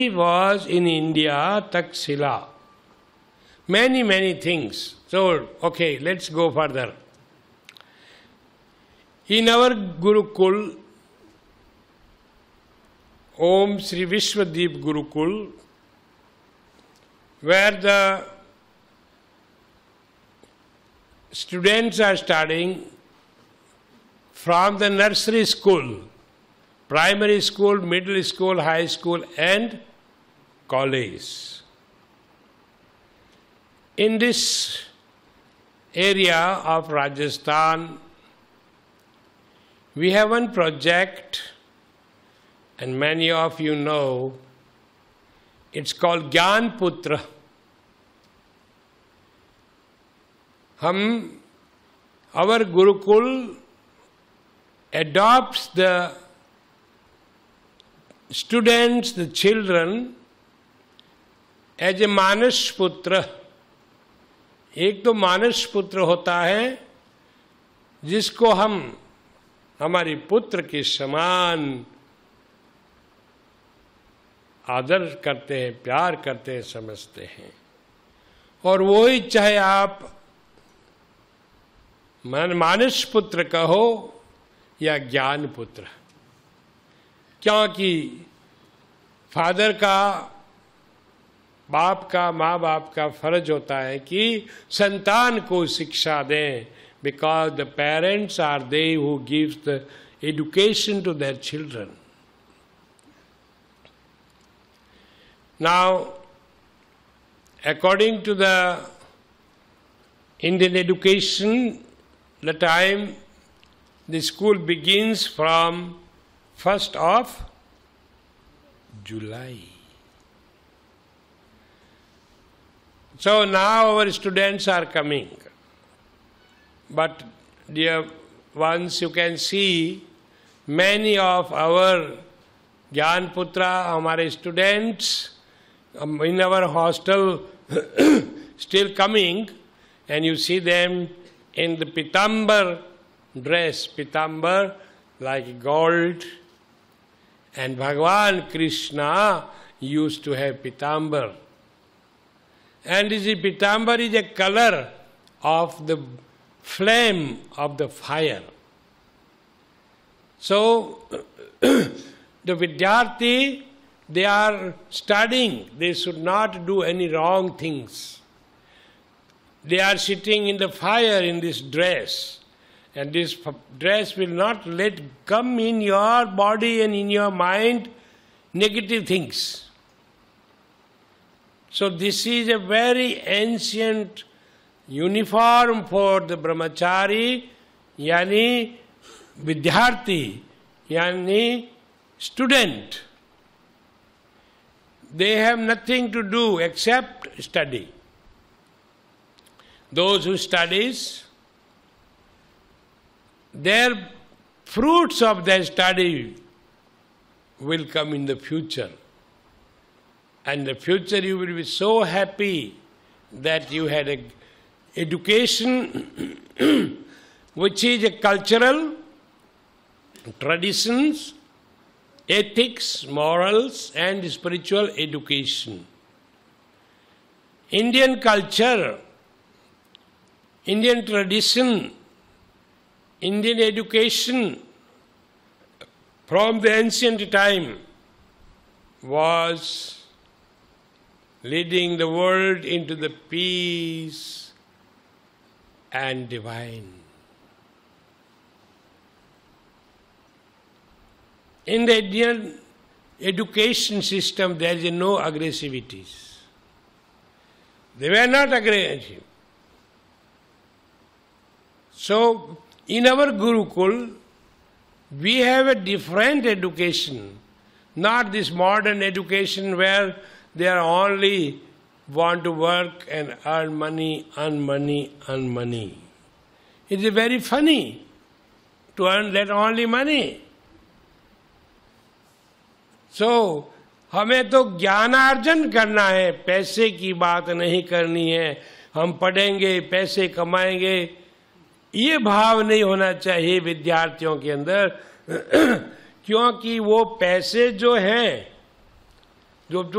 was in India, Taksila. Many things. So, okay, let's go further. In our Gurukul, Om Sri Vishwadeep Gurukul, where the students are studying from the nursery school, primary school, middle school, high school and college. In this area of Rajasthan, we have one project, and many of you know, it's called Gyan Putra. Our Gurukul adopts the students, the children, as a Manas Putra. एक तो मानस पुत्र होता है जिसको हम हमारी पुत्र के समान आदर करते हैं, प्यार करते हैं, समझते हैं। और वो ही चाहे आप मानस पुत्र कहो या ज्ञान पुत्र, क्योंकि फादर का, बाप का, माँ बाप का फर्ज होता है कि संतान को शिक्षा दें, because the parents are they who gives the education to their children. Now, according to the Indian education, the time the school begins from 1st of July. So now our students are coming. But dear ones, you can see many of our Gyan Putra, हमारे students in our hostel still coming, and you see them in the pitambar dress, pitambar like gold, and Bhagavan Krishna used to have pitambar. And this pitambar is a color of the flame of the fire. So, the Vidyarthi, they are studying, they should not do any wrong things. They are sitting in the fire in this dress, and this dress will not let come in your body and in your mind negative things. So this is a very ancient uniform for the brahmachari, yani vidyarthi, yani student. They have nothing to do except study. Those who studies, their fruits of their study will come in the future. And in the future you will be so happy that you had an education which is a cultural, traditions, ethics, morals and spiritual education. Indian culture, Indian tradition, Indian education from the ancient time was leading the world into the peace and divine. In the Indian education system, there is no aggressivities. They were not aggressive. So, in our Gurukul, we have a different education, not this modern education where they are only want to work and earn money, earn money, earn money. It is very funny to earn that only money. So, हमें तो ज्ञानार्जन करना है, पैसे की बात नहीं करनी है। हम पढ़ेंगे, पैसे कमाएंगे, ये भाव नहीं होना चाहिए विद्यार्थियों के अंदर, क्योंकि वो पैसे जो हैं, जो